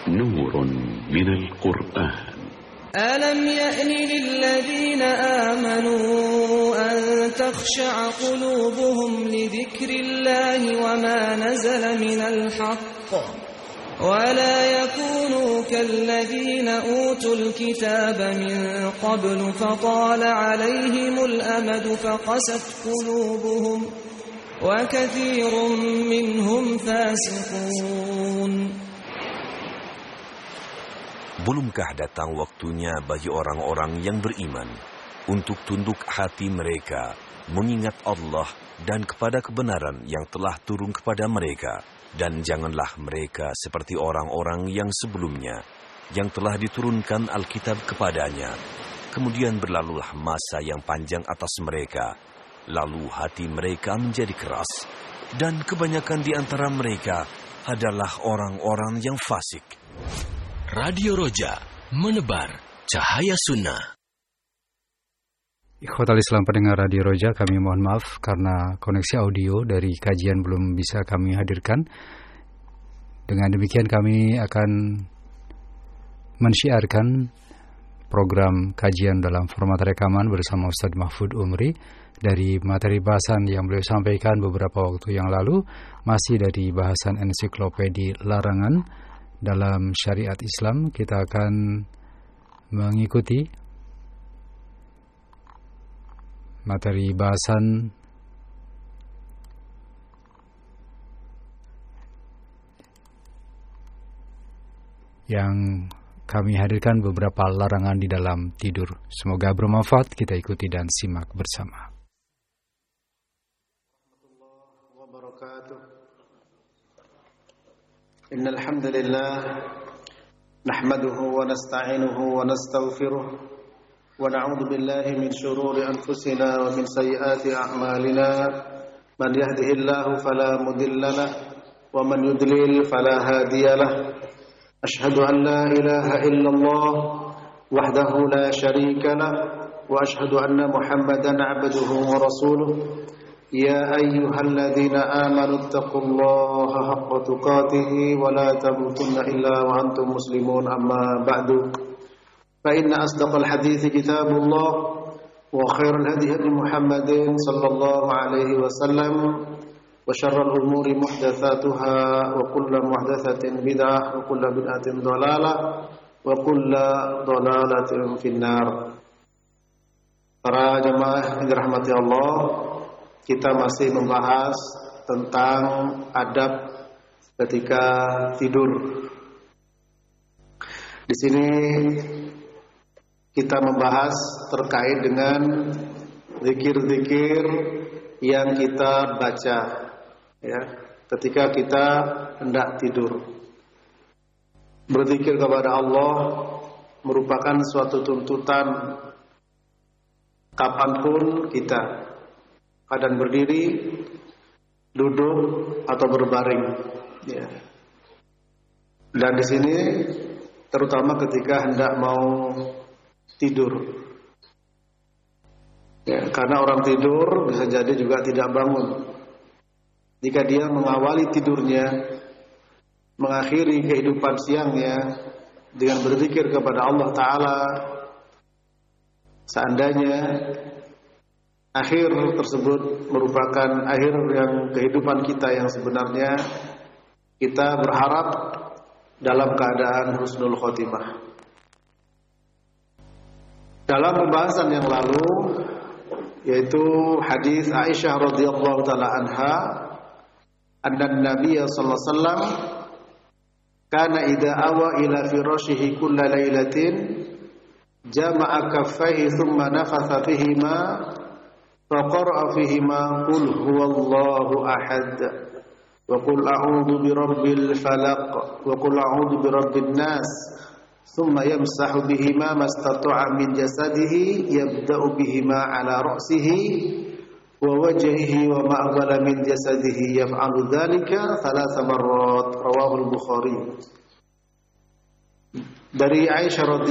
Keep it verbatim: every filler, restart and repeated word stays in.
نور من القرآن. ألم يأن للذين آمنوا أن تخشع قلوبهم لذكر الله وما نزل من الحق ولا يكونوا كالذين أوتوا الكتاب من قبل فطال عليهم الأمد فقست قلوبهم وكثير منهم فاسقون. Belumkah datang waktunya bagi orang-orang yang beriman untuk tunduk hati mereka mengingat Allah dan kepada kebenaran yang telah turun kepada mereka, dan janganlah mereka seperti orang-orang yang sebelumnya yang telah diturunkan Alkitab kepadanya. Kemudian berlalulah masa yang panjang atas mereka, lalu hati mereka menjadi keras, dan kebanyakan di antara mereka adalah orang-orang yang fasik. Radio Roja, menebar cahaya sunnah. Ikhwatal Islam pendengar Radio Roja, kami mohon maaf karena koneksi audio dari kajian belum bisa kami hadirkan. Dengan demikian kami akan mensyiarkan program kajian dalam format rekaman bersama Ustaz Mahfud Umri dari materi bahasan yang beliau sampaikan beberapa waktu yang lalu, masih dari bahasan ensiklopedi larangan dalam syariat Islam. Kita akan mengikuti materi bahasan yang kami hadirkan, beberapa larangan di dalam tidur. Semoga bermanfaat, kita ikuti dan simak bersama. Innal hamdalillah nahmaduhu wa nasta'inuhu wa nastaghfiruh wa na'udzu billahi min shururi anfusina wa min sayyiati a'malina. Man yahdihillahu fala mudilla lahu wa man yudlil fala hadiya lahu. Ashhadu an la ilaha illallah wahdahu la sharika lahu wa ashhadu anna Muhammadan 'abduhu wa rasuluh. Ya ayyuhalladzina amanu taqullaha haqqa tuqatih wa la tamutunna illa wa antum muslimun, amma ba'du. Fa inna asdaqal hadithi kitabullah wa khairal hadi hadi Muhammadin sallallahu alaihi wasallam wa syarrul umuri muhdatsatuha wa kullu muhdatsatin bid'ah wa kullu bid'atin dhalalah wa kullu dhalalatin finnar. Para jemaah yang dirahmati Allah, kita masih membahas tentang adab ketika tidur. Di sini kita membahas terkait dengan zikir-zikir yang kita baca, ya, ketika kita hendak tidur. Berzikir kepada Allah merupakan suatu tuntutan kapanpun kita, keadaan berdiri, duduk atau berbaring, ya. Dan di sini terutama ketika hendak mau tidur, ya, karena orang tidur bisa jadi juga tidak bangun. Jika dia mengawali tidurnya, mengakhiri kehidupan siangnya dengan berzikir kepada Allah Ta'ala, seandainya akhir tersebut merupakan akhir yang kehidupan kita yang sebenarnya, kita berharap dalam keadaan husnul khotimah. Dalam pembahasan yang lalu, yaitu hadis Aisyah radhiyallahu taala anha, anna Nabiy sallallahu alaihi wasallam kana idza awa ila firashihi kulla lailatin jama'a kaffaihi thumma nafatha fihima faqara'a fihima qul huwallahu ahad wa qul a'udzu birabbil falaq wa qul a'udzu birabbin nas thumma yamsahu bihima mastata'a min jasadihi yabda'u bihima 'ala ra'sihi wa wajhihi wa ma aqbala min jasadihi yaf'alu dzalika thalatha marrat, rawahul Bukhari. Dari Aisyah